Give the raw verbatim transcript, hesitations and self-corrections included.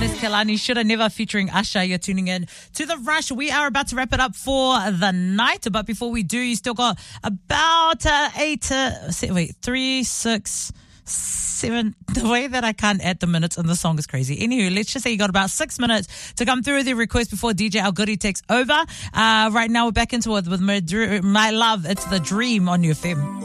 Johannes Kelani, Shoulda Never featuring Asha. You're tuning in to The Rush. We are about to wrap it up for the night. But before we do, you still got about uh, eight, uh, wait, three, six, seven. The way that I can't add the minutes in the song is crazy. Anywho, let's just say you got about six minutes to come through with your request before D J Al Goody takes over. Uh, right now, we're back into it with my, my love. It's The Dream on your F M.